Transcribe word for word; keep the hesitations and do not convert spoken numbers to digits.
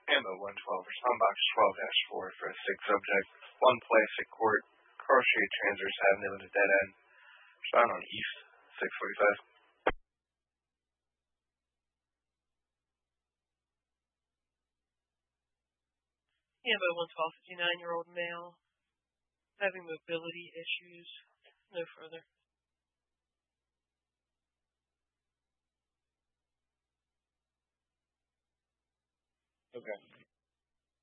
Ammo one twelve, respond box twelve dash four for a sick subject. One place at court. Carl Street Transverse Avenue at a dead end. Respond on East, six forty-five. Ambo one twelve, fifty-nine-year-old male, having mobility issues. No further. Okay.